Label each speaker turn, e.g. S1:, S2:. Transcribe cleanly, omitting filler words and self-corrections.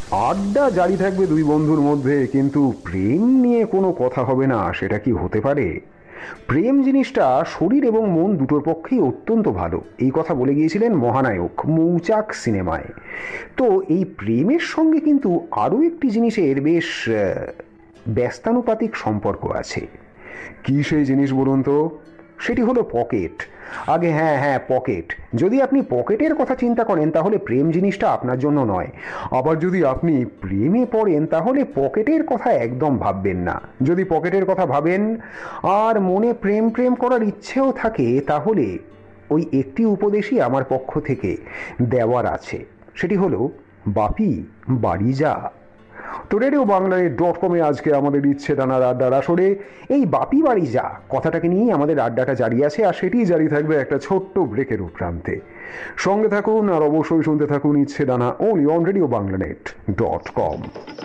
S1: আড্ডা জারি থাকবে দুই বন্ধুর মধ্যে, কিন্তু প্রেম নিয়ে কোনো কথা হবে না, সেটা কি হতে পারে? প্রেম জিনিসটা শরীর এবং মন দুটোর পক্ষেই অত্যন্ত ভালো, এই কথা বলে গিয়েছিলেন মহানায়ক মৌচাক সিনেমায়। তো এই প্রেমের সঙ্গে কিন্তু আরও একটি জিনিসের বেশ ব্যস্তানুপাতিক সম্পর্ক আছে। কী সেই জিনিস বলুন তো? সেটি হলো পকেট। আগে হ্যাঁ হ্যাঁ, পকেট। যদি আপনি পকেটের কথা চিন্তা করেন তাহলে প্রেম জিনিসটা আপনার জন্য নয়। আবার যদি আপনি প্রেমে পড়েন তাহলে পকেটের কথা একদম ভাববেন না। যদি পকেটের কথা ভাবেন আর মনে প্রেম প্রেম করার ইচ্ছেও থাকে, তাহলে ওই একটি উপদেশই আমার পক্ষ থেকে দেওয়ার আছে। সেটি হলো, বাপি বাড়ি যা। তো রেডিও বাংলায় .com আজকে আমাদের ইচ্ছে টানার আড্ডার আসরে এই বাপি বাড়ি যা কথাটাকে নিয়েই আমাদের আড্ডাটা জারি আছে, আর সেটিই জারি থাকবে একটা ছোট্ট ব্রেকের উপরান্তে। সঙ্গে থাকুন আর অবশ্যই শুনতে থাকুন ইচ্ছে টানা, only on radio banglanet.com।